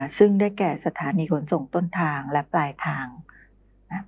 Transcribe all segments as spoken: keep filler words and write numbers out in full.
ซึ่งได้แก่สถานีขนส่งต้นทางและปลายทางนะ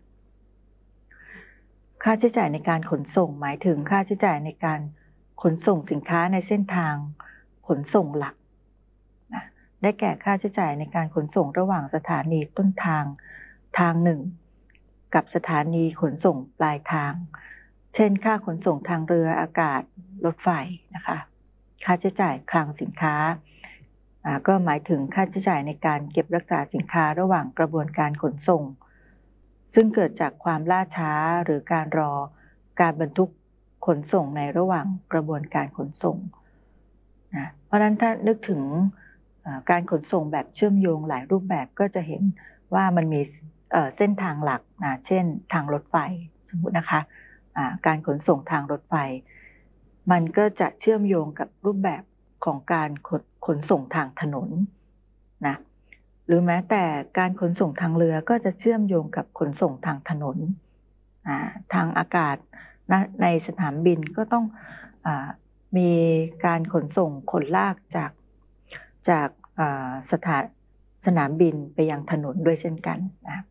ค่าใช้จ่ายในการขนส่งหมายถึงค่าใช้จ่ายในการขนส่งสินค้าในเส้นทางขนส่งหลักนะได้แก่ค่าใช้จ่ายในการขนส่งระหว่างสถานีต้นทางทางหนึ่งกับสถานีขนส่งปลายทางเช่นค่าขนส่งทางเรืออากาศรถไฟนะคะค่าใช้จ่ายคลังสินค้าก็หมายถึงค่าใช้จ่ายในการเก็บรักษาสินค้าระหว่างกระบวนการขนส่งซึ่งเกิดจากความล่าช้าหรือการรอการบรรทุกขนส่งในระหว่างกระบวนการขนส่งนะเพราะฉะนั้นถ้านึกถึงการขนส่งแบบเชื่อมโยงหลายรูปแบบก็จะเห็นว่ามันมีเส้นทางหลักนะเช่นทางรถไฟสมมตินะคะการขนส่งทางรถไฟมันก็จะเชื่อมโยงกับรูปแบบของการขนส่งทางถนนนะหรือแม้แต่การขนส่งทางเรือก็จะเชื่อมโยงกับขนส่งทางถนนทางอากาศในสนามบินก็ต้องมีการขนส่งขนลากจากจากสถานสนามบินไปยังถนนด้วยเช่นกันนะ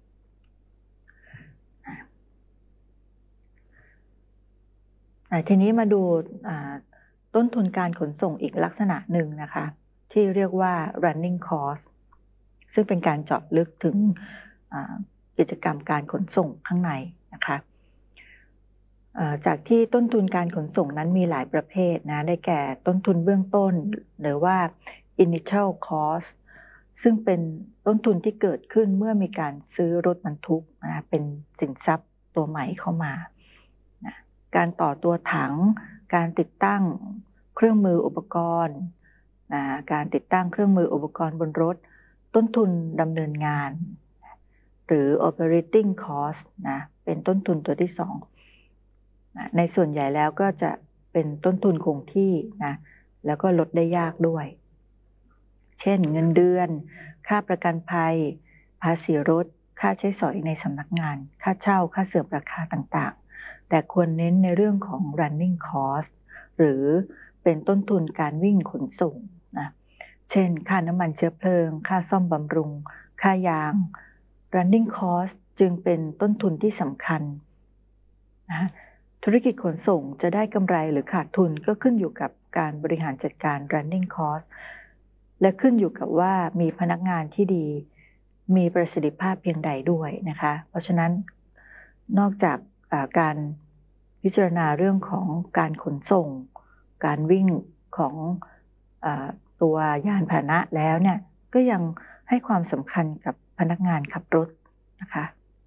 ทีนี้มาดูต้นทุนการขนส่งอีกลักษณะหนึ่งนะคะที่เรียกว่า running cost ซึ่งเป็นการเจาะลึกถึงกิจกรรมการขนส่งข้างในนะคะจากที่ต้นทุนการขนส่งนั้นมีหลายประเภทนะได้แก่ต้นทุนเบื้องต้นหรือว่า initial cost ซึ่งเป็นต้นทุนที่เกิดขึ้นเมื่อมีการซื้อรถบรรทุกนะเป็นสินทรัพย์ตัวใหม่เข้ามานะการต่อตัวถังการติดตั้งเครื่องมืออุปกรณ์นะการติดตั้งเครื่องมืออุปกรณ์บนรถต้นทุนดำเนินงานหรือ operating cost นะเป็นต้นทุนตัวที่สองนะในส่วนใหญ่แล้วก็จะเป็นต้นทุนคงที่นะแล้วก็ลดได้ยากด้วยเช่นเงินเดือนค่าประกันภัยภาษีรถค่าใช้สอยในสำนักงานค่าเช่าค่าเสื่อมราคาต่างๆแต่ควรเน้นในเรื่องของ running cost หรือเป็นต้นทุนการวิ่งขนส่งนะเช่นค่าน้ำมันเชื้อเพลิงค่าซ่อมบำรุงค่ายาง running cost จึงเป็นต้นทุนที่สำคัญนะธุรกิจขนส่งจะได้กำไรหรือขาดทุนก็ขึ้นอยู่กับการบริหารจัดการ running cost และขึ้นอยู่กับว่ามีพนักงานที่ดีมีประสิทธิภาพเพียงใดด้วยนะคะเพราะฉะนั้นนอกจากการพิจารณาเรื่องของการขนส่งการวิ่งของตัวยานพาหนะแล้วเนี่ยก็ยังให้ความสำคัญกับพนักงานขับรถนะคะ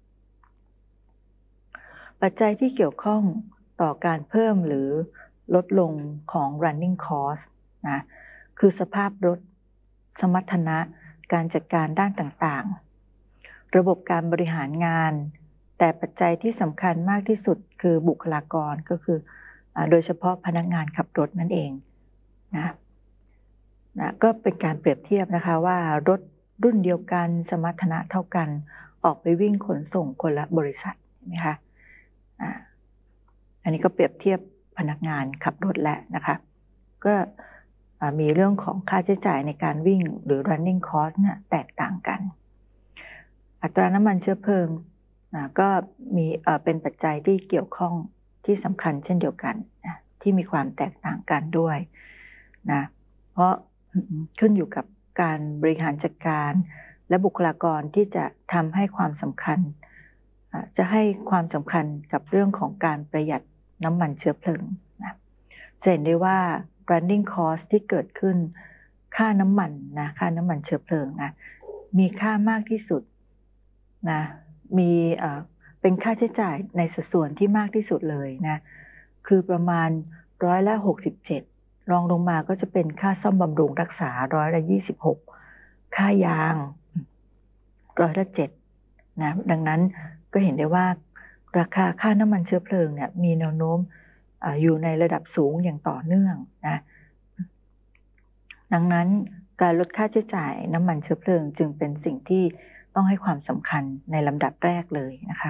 ปัจจัยที่เกี่ยวข้องต่อการเพิ่มหรือลดลงของ running cost นะคือสภาพรถสมรรถนะการจัดการด้านต่างๆระบบการบริหารงานแต่ปัจจัยที่สำคัญมากที่สุดคือบุคลากรก็คือโดยเฉพาะพนักงานขับรถนั่นเองนะนะก็เป็นการเปรียบเทียบนะคะว่ารถรุ่นเดียวกันสมรรถนะเท่ากันออกไปวิ่งขนส่งคนละบริษัทใช่ไหมคะอันนี้ก็เปรียบเทียบพนักงานขับรถแล้วนะคะก็มีเรื่องของค่าใช้จ่ายในการวิ่งหรือ running cost เนี่ยแตกต่างกันอัตราน้ำมันเชื้อเพลิงก็มีเป็นปัจจัยที่เกี่ยวข้องที่สำคัญเช่นเดียวกันนะที่มีความแตกต่างกันด้วยนะเพราะขึ้นอยู่กับการบริหารจัดการและบุคลากรที่จะทำให้ความสำคัญจะให้ความสำคัญกับเรื่องของการประหยัดน้ำมันเชื้อเพลิงนะจะเห็นได้ว่า running cost ที่เกิดขึ้นค่าน้ำมันนะค่าน้ำมันเชื้อเพลิงนะมีค่ามากที่สุดนะมีเป็นค่าใช้จ่ายในสัดส่วนที่มากที่สุดเลยนะคือประมาณร้อยละหกสิบเจ็ดรองลงมาก็จะเป็นค่าซ่อมบำรุงรักษาร้อยละยี่สิบหกค่ายางร้อยละเจ็ดนะดังนั้นก็เห็นได้ว่าราคาค่าน้ำมันเชื้อเพลิงเนี่ยมีแนวโน้มอยู่ในระดับสูงอย่างต่อเนื่องนะดังนั้นการลดค่าใช้จ่ายน้ำมันเชื้อเพลิงจึงเป็นสิ่งที่ต้องให้ความสำคัญในลำดับแรกเลยนะคะ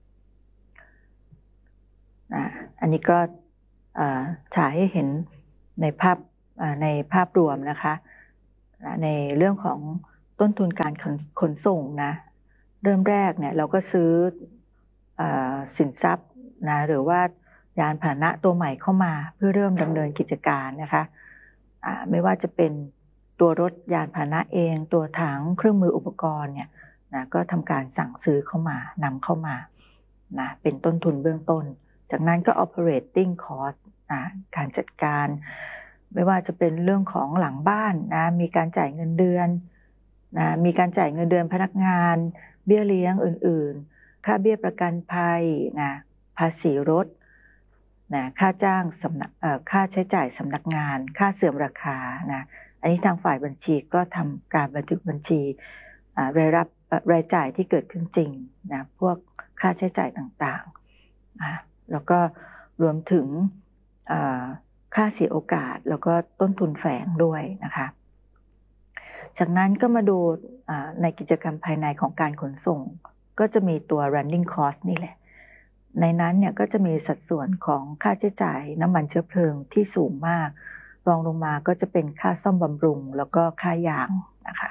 อันนี้ก็ฉายให้เห็นในภาพในภาพรวมนะคะในเรื่องของต้นทุนการขนขนส่งนะเริ่มแรกเนี่ยเราก็ซื้อเออสินทรัพย์นะหรือว่ายานพาหนะตัวใหม่เข้ามาเพื่อเริ่มดำเนินกิจการนะคะอ่าไม่ว่าจะเป็นตัวรถยานพาหนะเองตัวถังเครื่องมืออุปกรณ์เนี่ยนะก็ทำการสั่งซื้อเข้ามานำเข้ามานะเป็นต้นทุนเบื้องต้นจากนั้นก็ operating cost นะการจัดการไม่ว่าจะเป็นเรื่องของหลังบ้านนะมีการจ่ายเงินเดือนนะมีการจ่ายเงินเดือนพนักงานเบี้ยเลี้ยงอื่นๆค่าเบี้ยประกันภัยนะภาษีรถนะค่าจ้างสำนักเอ่อค่าใช้จ่ายสำนักงานค่าเสื่อมราคานะอันนี้ทางฝ่ายบัญชีก็ทำการบันทึกบัญชีรายรับรายจ่ายที่เกิดขึ้นจริงนะพวกค่าใช้จ่ายต่างๆนะแล้วก็รวมถึงค่าเสียโอกาสแล้วก็ต้นทุนแฝงด้วยนะคะจากนั้นก็มาดูในกิจกรรมภายในของการขนส่งก็จะมีตัว running cost นี่แหละในนั้นเนี่ยก็จะมีสัดส่วนของค่าใช้จ่ายน้ำมันเชื้อเพลิงที่สูงมากรองลงมาก็จะเป็นค่าซ่อมบำรุงแล้วก็ค่ายางนะคะ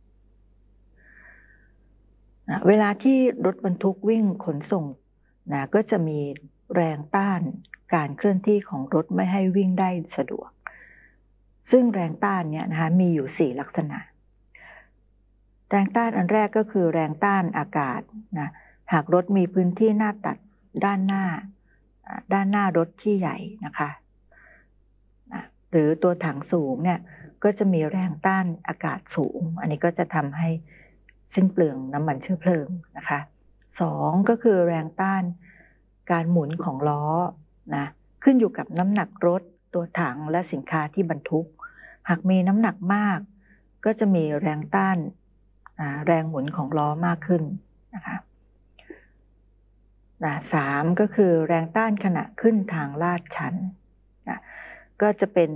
เวลาที่รถบรรทุกวิ่งขนส่งนะก็จะมีแรงต้านการเคลื่อนที่ของรถไม่ให้วิ่งได้สะดวกซึ่งแรงต้านเนี่ยนะคะมีอยู่สี่ลักษณะแรงต้านอันแรกก็คือแรงต้านอากาศนะหากรถมีพื้นที่หน้าตัดด้านหน้าด้านหน้ารถที่ใหญ่นะคะหรือตัวถังสูงเนี่ยก็จะมีแรงต้านอากาศสูงอันนี้ก็จะทำให้สิ้นเปลืองน้ำมันเชื้อเพลิงนะคะสองก็คือแรงต้านการหมุนของล้อนะขึ้นอยู่กับน้ำหนักรถตัวถังและสินค้าที่บรรทุกหากมีน้ำหนักมากก็จะมีแรงต้านแรงหมุนของล้อมากขึ้นนะคะนะสามก็คือแรงต้านขณะขึ้นทางลาดชันนะก็จะเป็น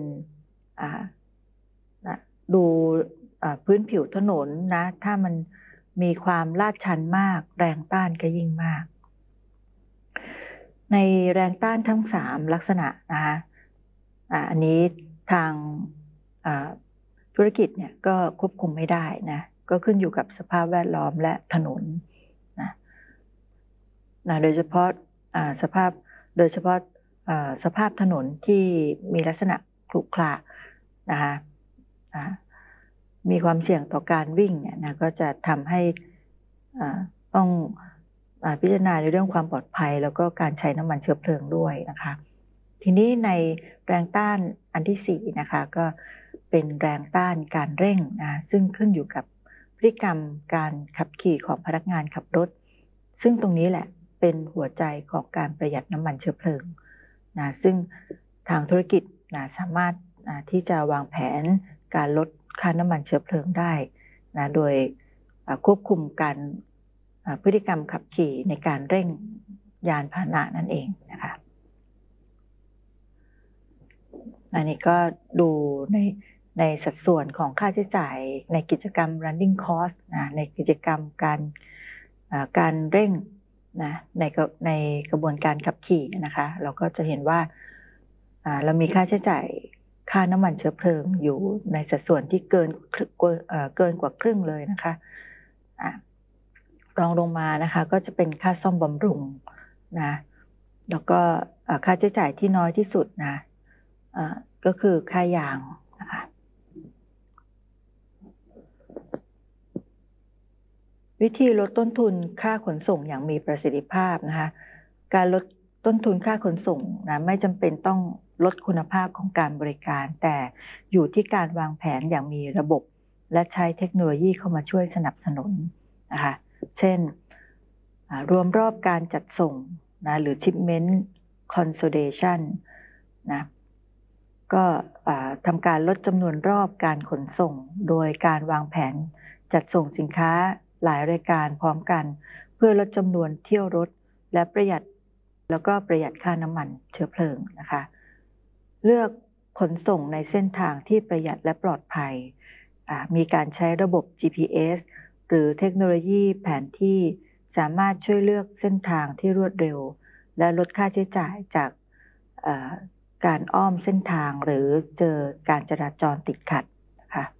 ดูพื้นผิวถนนนะถ้ามันมีความลาดชันมากแรงต้านก็ยิ่งมากในแรงต้านทั้งสามลักษณะนะคะอันนี้ทางธุรกิจเนี่ยก็ควบคุมไม่ได้นะก็ขึ้นอยู่กับสภาพแวดล้อมและถนนนะนะโดยเฉพาะสภาพโดยเฉพาะสภาพถนนที่มีลักษณะขรุขระนะคะมีความเสี่ยงต่อการวิ่งเนี่ยนะก็จะทำให้ต้องพิจารณาในเรื่องความปลอดภัยแล้วก็การใช้น้ำมันเชื้อเพลิงด้วยนะคะทีนี้ในแรงต้านอันที่สี่นะคะก็เป็นแรงต้านการเร่งนะซึ่งขึ้นอยู่กับพฤติกรรมการขับขี่ของพนักงานขับรถซึ่งตรงนี้แหละเป็นหัวใจของการประหยัดน้ำมันเชื้อเพลิงนะซึ่งทางธุรกิจนะสามารถที่จะวางแผนการลดค่าน้ำมันเชื้อเพลิงได้นะโดยควบคุมการพฤติกรรมขับขี่ในการเร่งยานพาหนะนั่นเองนะคะอันนี้ก็ดูในในสัดส่วนของค่าใช้จ่ายในกิจกรรม running cost นะในกิจกรรมการการเร่งนะในในกระบวนการขับขี่นะคะเราก็จะเห็นว่าเรามีค่าใช้จ่ายค่าน้ำมันเชื้อเพลิงอยู่ในสัดส่วนที่เกินเกินกว่าครึ่งเลยนะคะรองลงมานะคะก็จะเป็นค่าซ่อมบำรุงนะแล้วก็ค่าใช้จ่ายที่น้อยที่สุดนะก็คือค่ายางนะคะวิธีลดต้นทุนค่าขนส่งอย่างมีประสิทธิภาพนะคะการลดต้นทุนค่าขนส่งนะไม่จำเป็นต้องลดคุณภาพของการบริการแต่อยู่ที่การวางแผนอย่างมีระบบและใช้เทคโนโลยีเข้ามาช่วยสนับสนุนนะคะเช่นรวมรอบการจัดส่งนะหรือ shipment consolidation นะก็ทำการลดจำนวนรอบการขนส่งโดยการวางแผนจัดส่งสินค้าหลายรายการพร้อมกันเพื่อลดจำนวนเที่ยวรถและประหยัดแล้วก็ประหยัดค่าน้ำมันเชื้อเพลิงนะคะเลือกขนส่งในเส้นทางที่ประหยัดและปลอดภัยมีการใช้ระบบ จี พี เอส หรือเทคโนโลยีแผนที่สามารถช่วยเลือกเส้นทางที่รวดเร็วและลดค่าใช้จ่ายจากการอ้อมเส้นทางหรือเจอการจราจรติดขัดนะคะ